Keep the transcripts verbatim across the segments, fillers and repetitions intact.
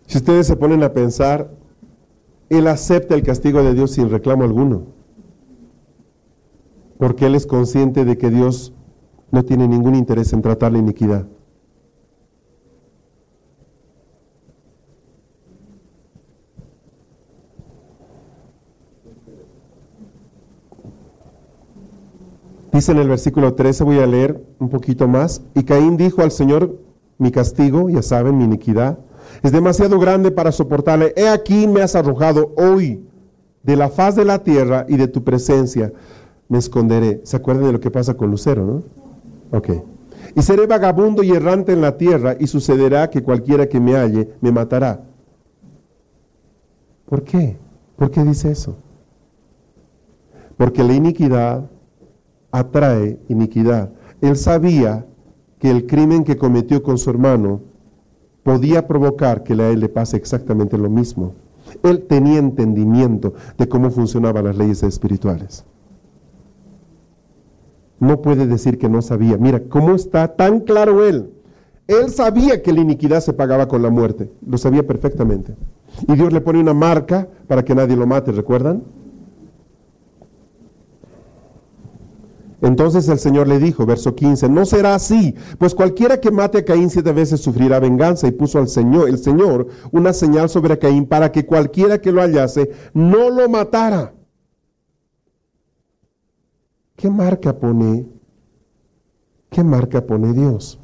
Si ustedes se ponen a pensar, Él acepta el castigo de Dios sin reclamo alguno, porque Él es consciente de que Dios no tiene ningún interés en tratar la iniquidad. Dice en el versículo trece, voy a leer un poquito más, y Caín dijo al Señor, mi castigo, ya saben, mi iniquidad, es demasiado grande para soportarle. He aquí me has arrojado hoy de la faz de la tierra y de tu presencia me esconderé. ¿Se acuerdan de lo que pasa con Lucero, no? Ok. Y seré vagabundo y errante en la tierra, y sucederá que cualquiera que me halle me matará. ¿Por qué? ¿Por qué dice eso? Porque la iniquidad atrae iniquidad. Él sabía que el crimen que cometió con su hermano podía provocar que a él le pase exactamente lo mismo. Él tenía entendimiento de cómo funcionaban las leyes espirituales. No puede decir que no sabía. Mira, cómo está tan claro él. Él sabía que la iniquidad se pagaba con la muerte. Lo sabía perfectamente. Y Dios le pone una marca para que nadie lo mate, ¿recuerdan? Entonces el Señor le dijo, verso quince, no será así, pues cualquiera que mate a Caín siete veces sufrirá venganza. Y puso al Señor, el Señor una señal sobre Caín para que cualquiera que lo hallase no lo matara. ¿Qué marca pone? ¿Qué marca pone Dios?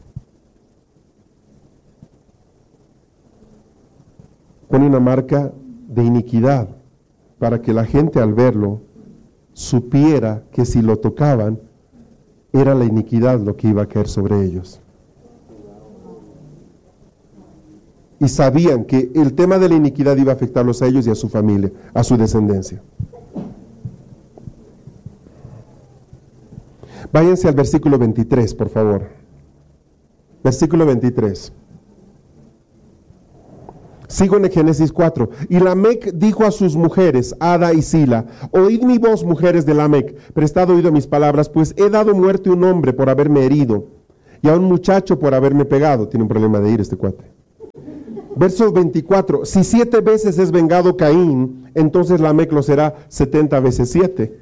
Pone una marca de iniquidad para que la gente al verlo supiera que si lo tocaban, era la iniquidad lo que iba a caer sobre ellos. Y sabían que el tema de la iniquidad iba a afectarlos a ellos y a su familia, a su descendencia. Váyanse al versículo veintitrés, por favor. Versículo veintitrés. Sigo en el Génesis cuatro. Y Lamec dijo a sus mujeres, Ada y Sila, oíd mi voz, mujeres de Lamec, prestad oído a mis palabras, pues he dado muerte a un hombre por haberme herido, y a un muchacho por haberme pegado. Tiene un problema de ir este cuate. Verso veinticuatro. Si siete veces es vengado Caín, entonces Lamec lo será setenta veces siete.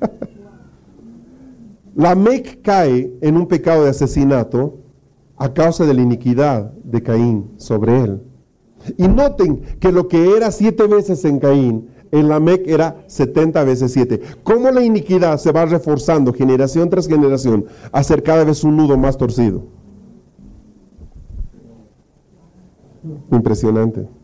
Lamec cae en un pecado de asesinato a causa de la iniquidad de Caín sobre él. Y noten que lo que era siete veces en Caín, en Lamec era setenta veces siete. Cómo la iniquidad se va reforzando generación tras generación a hacer cada vez un nudo más torcido. Impresionante.